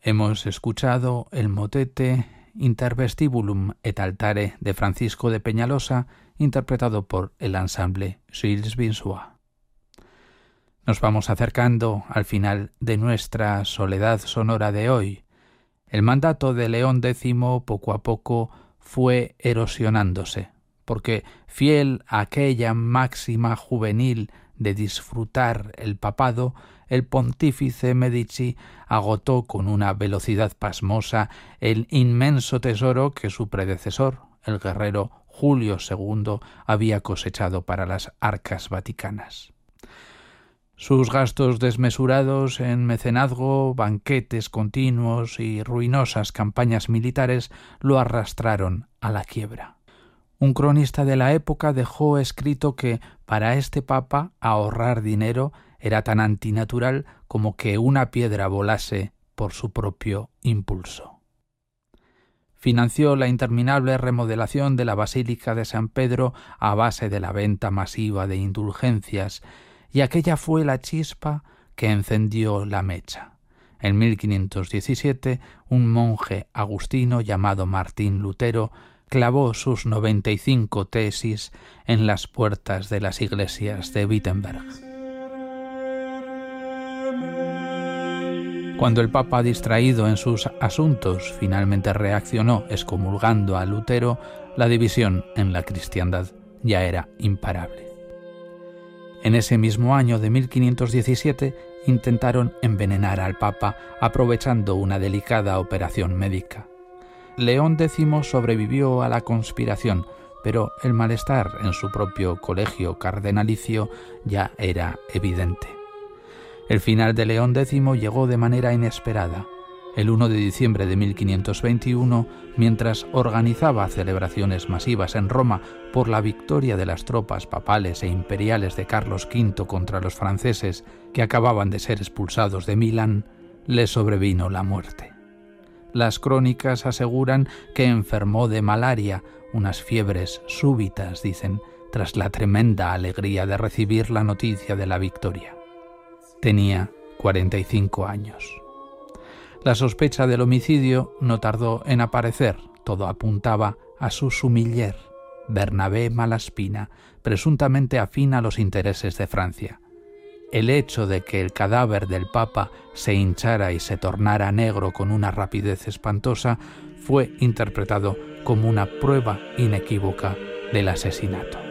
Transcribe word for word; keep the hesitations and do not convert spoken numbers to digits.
Hemos escuchado el motete Intervestibulum et Altare de Francisco de Peñalosa, interpretado por el ensamble Gilles Vinsois. Nos vamos acercando al final de nuestra soledad sonora de hoy. El mandato de León X poco a poco fue erosionándose, porque fiel a aquella máxima juvenil de disfrutar el papado, el pontífice Medici agotó con una velocidad pasmosa el inmenso tesoro que su predecesor, el guerrero Julio segundo, había cosechado para las arcas vaticanas. Sus gastos desmesurados en mecenazgo, banquetes continuos y ruinosas campañas militares lo arrastraron a la quiebra. Un cronista de la época dejó escrito que para este papa ahorrar dinero era tan antinatural como que una piedra volase por su propio impulso. Financió la interminable remodelación de la Basílica de San Pedro a base de la venta masiva de indulgencias, y aquella fue la chispa que encendió la mecha. En mil quinientos diecisiete, un monje agustino llamado Martín Lutero clavó sus noventa y cinco tesis en las puertas de las iglesias de Wittenberg. Cuando el Papa, distraído en sus asuntos, finalmente reaccionó excomulgando a Lutero, la división en la cristiandad ya era imparable. En ese mismo año de mil quinientos diecisiete intentaron envenenar al Papa aprovechando una delicada operación médica. León X sobrevivió a la conspiración, pero el malestar en su propio colegio cardenalicio ya era evidente. El final de León X llegó de manera inesperada. El primero de diciembre de mil quinientos veintiuno, mientras organizaba celebraciones masivas en Roma por la victoria de las tropas papales e imperiales de Carlos quinto contra los franceses que acababan de ser expulsados de Milán, le sobrevino la muerte. Las crónicas aseguran que enfermó de malaria, unas fiebres súbitas, dicen, tras la tremenda alegría de recibir la noticia de la victoria. Tenía cuarenta y cinco años. La sospecha del homicidio no tardó en aparecer. Todo apuntaba a su sumiller, Bernabé Malaspina, presuntamente afín a los intereses de Francia. El hecho de que el cadáver del Papa se hinchara y se tornara negro con una rapidez espantosa fue interpretado como una prueba inequívoca del asesinato.